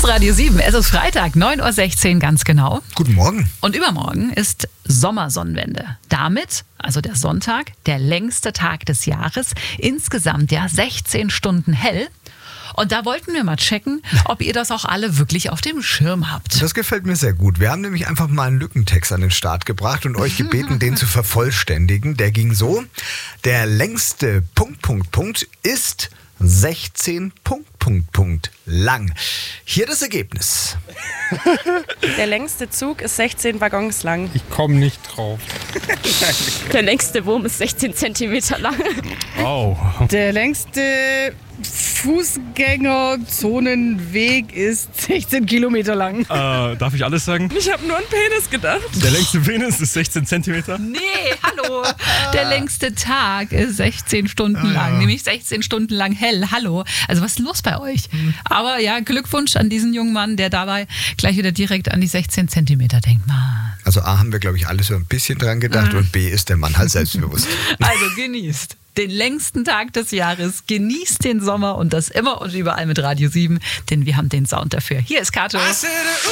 ist Radio 7. Es ist Freitag, 9.16 Uhr ganz genau. Guten Morgen. Und übermorgen ist Sommersonnenwende. Damit, also der Sonntag, der längste Tag des Jahres. Insgesamt 16 Stunden hell. Und da wollten wir mal checken, ob ihr das auch alle wirklich auf dem Schirm habt. Das gefällt mir sehr gut. Wir haben nämlich einfach mal einen Lückentext an den Start gebracht und euch gebeten, den zu vervollständigen. Der ging so: Der längste ... ist 16 ... lang. Hier das Ergebnis. Der längste Zug ist 16 Waggons lang. Ich komme nicht drauf. Der längste Wurm ist 16 Zentimeter lang. Oh. Der längste Fußgängerzonenweg ist 16 Kilometer lang. Darf ich alles sagen? Ich habe nur an Penis gedacht. Der längste Penis ist 16 Zentimeter. Nee, hallo. Der längste Tag ist 16 Stunden lang, nämlich 16 Stunden lang hell. Hallo. Also was ist los bei euch? Aber ja, Glückwunsch an diesen jungen Mann, der dabei gleich wieder direkt an die 16 Zentimeter denkt. Mann. Also A, haben wir, glaube ich, alle so ein bisschen dran gedacht und B, ist der Mann halt selbstbewusst. Also genießt den längsten Tag des Jahres, genießt den Sommer und das immer und überall mit Radio 7, denn wir haben den Sound dafür. Hier ist Kato.